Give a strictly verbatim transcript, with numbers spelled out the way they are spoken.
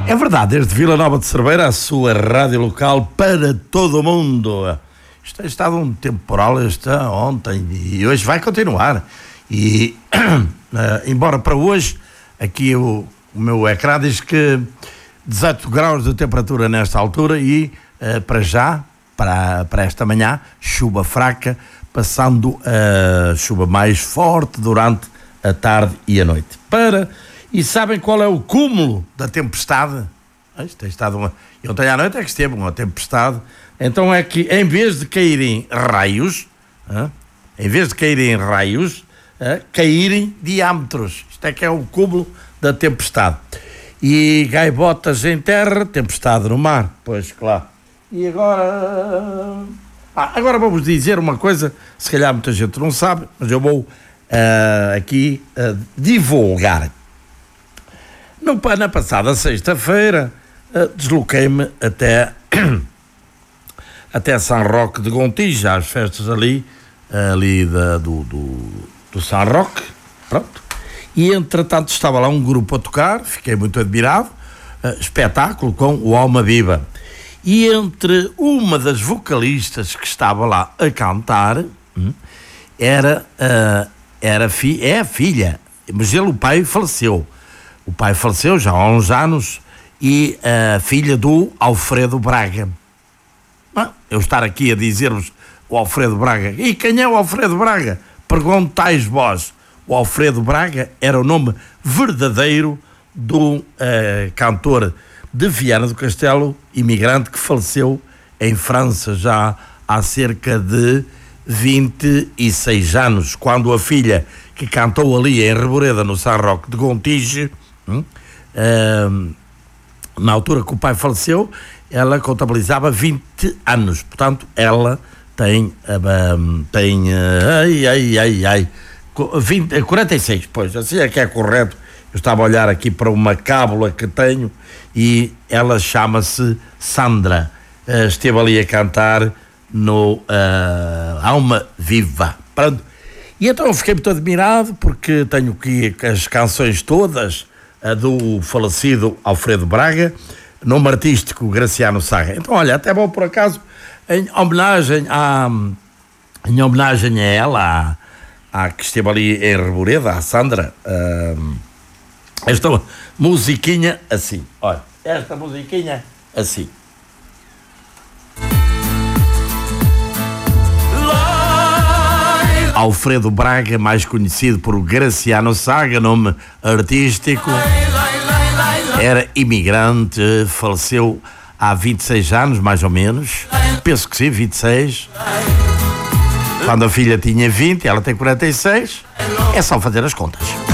É verdade, desde Vila Nova de Cerveira, a sua rádio local para todo o mundo. Isto tem estado um temporal este ontem e hoje vai continuar. E, uh, embora para hoje, aqui o, o meu ecrã diz que dezoito graus de temperatura nesta altura e uh, para já, para, para esta manhã, chuva fraca, passando a uh, chuva mais forte durante a tarde e a noite. Para... E sabem qual é o cúmulo da tempestade? Isto tem estado uma... Ontem à noite é que esteve uma tempestade. Então é que em vez de caírem raios, hein? em vez de caírem raios, hein? caírem diâmetros. Isto é que é o cúmulo da tempestade. E gaivotas em terra, tempestade no mar. Pois, claro. E agora... Ah, agora vamos dizer uma coisa, se calhar muita gente não sabe, mas eu vou uh, aqui uh, divulgar. No, na passada sexta-feira, uh, desloquei-me até, até São Roque de Gontijo, às festas ali, ali da, do, do, do São Roque, pronto. E, entretanto, estava lá um grupo a tocar, fiquei muito admirado, uh, espetáculo com o Alma Viva. E entre uma das vocalistas que estava lá a cantar, hum, era, uh, era fi, é a filha, mas ele, o pai, faleceu. O pai faleceu já há uns anos e a filha do Alfredo Braga. Ah, eu estar aqui a dizer-vos o Alfredo Braga. E quem é o Alfredo Braga? Perguntais vós. O Alfredo Braga era o nome verdadeiro do uh, cantor de Viana do Castelo, imigrante que faleceu em França já há cerca de vinte e seis anos, quando a filha que cantou ali em Reboreda, no São Roque de Gontijo, Hum? Uh, na altura que o pai faleceu, ela contabilizava vinte anos, portanto ela tem uh, tem uh, ai, ai, ai, ai vinte, quarenta e seis, pois assim é que é correto. Eu estava a olhar aqui para uma cábula que tenho e ela chama-se Sandra, uh, esteve ali a cantar no uh, Alma Viva, pronto. E então eu fiquei muito admirado porque tenho aqui as canções todas do falecido Alfredo Braga, nome artístico Graciano Saga. Então, olha, até bom por acaso, em homenagem a, em homenagem a ela, a, a que esteve ali em Reboreda, a Sandra, uh, esta musiquinha assim, olha, esta musiquinha assim. Alfredo Braga, mais conhecido por Graciano Saga, nome artístico, era imigrante, faleceu há vinte e seis anos, mais ou menos, penso que sim, vinte e seis, quando a filha tinha vinte, ela tem quarenta e seis, é só fazer as contas.